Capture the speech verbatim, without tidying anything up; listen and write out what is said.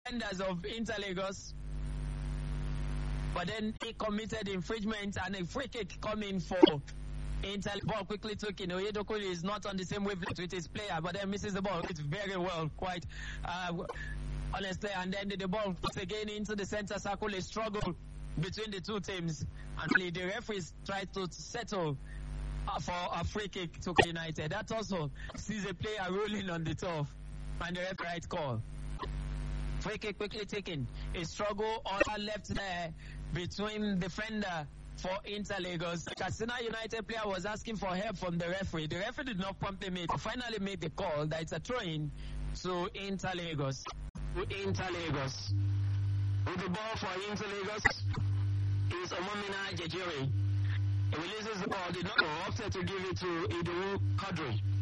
defenders of Inter Lagos. But then he committed infringement and a free kick coming for Inter. Ball quickly took in. Oyedekunle is not on the same wavelength with his player, but then misses the ball. It's very well, quite uh, honestly. And then the, the ball puts again into the center circle. A struggle between the two teams. And the referees tried to settle uh, for a free kick to United. That also sees a player rolling on the turf. And the referee right call. Free kick quickly taken. A struggle on the left there between defender for Inter Lagos. Katsina United player was asking for help from the referee. The referee did not promptly make, finally made the call that it's a throw-in to Inter Lagos. To Inter Lagos. With the ball for Inter Lagos is Omomina Jejiri. He releases the ball, did not go, opted to give it to Idowu Kadri.